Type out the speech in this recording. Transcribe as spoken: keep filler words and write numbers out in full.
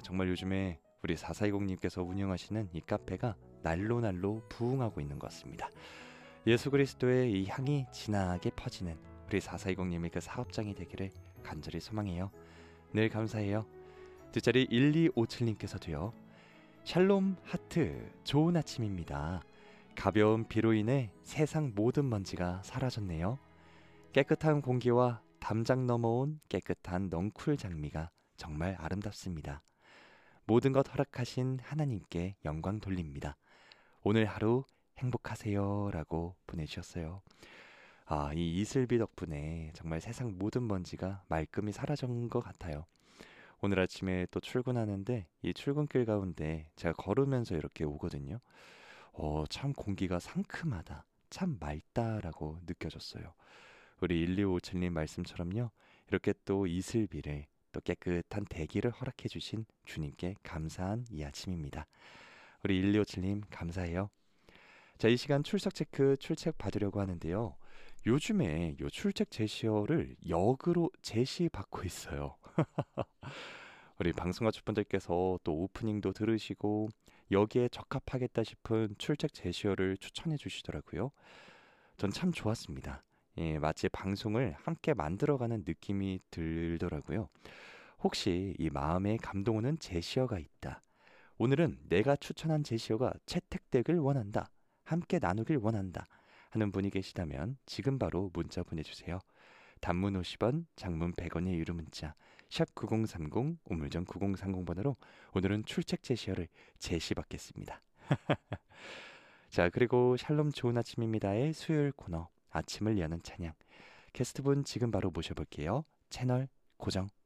정말 요즘에 우리 사사이공님께서 운영하시는 이 카페가 날로 날로 부흥하고 있는 것 같습니다. 예수 그리스도의 이 향이 진하게 퍼지는 우리 사사이공님의 그 사업장이 되기를 간절히 소망해요. 늘 감사해요. 뒷자리 일이오칠님께서도요. 샬롬 하트, 좋은 아침입니다. 가벼운 비로 인해 세상 모든 먼지가 사라졌네요. 깨끗한 공기와 담장 넘어온 깨끗한 넝쿨 장미가 정말 아름답습니다. 모든 것 허락하신 하나님께 영광 돌립니다. 오늘 하루 행복하세요 라고 보내주셨어요. 아, 이 이슬비 덕분에 정말 세상 모든 먼지가 말끔히 사라진 것 같아요. 오늘 아침에 또 출근하는데 이 출근길 가운데 제가 걸으면서 이렇게 오거든요. 어, 참 공기가 상큼하다, 참 맑다라고 느껴졌어요. 우리 일이오칠님 말씀처럼요. 이렇게 또 이슬비를 또 깨끗한 대기를 허락해 주신 주님께 감사한 이 아침입니다. 우리 일이오칠님 감사해요. 자, 이 시간 출석 체크 출첵 받으려고 하는데요. 요즘에 요 출첵 제시어를 역으로 제시받고 있어요. 우리 방송가족분들께서 또 오프닝도 들으시고 여기에 적합하겠다 싶은 출첵 제시어를 추천해 주시더라고요. 전 참 좋았습니다. 예, 마치 방송을 함께 만들어가는 느낌이 들더라고요. 혹시 이 마음에 감동 오는 제시어가 있다. 오늘은 내가 추천한 제시어가 채택되길 원한다. 함께 나누길 원한다. 하는 분이 계시다면 지금 바로 문자 보내주세요. 단문 오십 원, 장문 백 원의 유료 문자 샵 구공삼공, 우물정 구공삼공 번으로 오늘은 출첵 제시어를 제시받겠습니다. 자, 그리고 샬롬 좋은 아침입니다의 수요일 코너 아침을 여는 찬양, 게스트분 지금 바로 모셔볼게요. 채널 고정.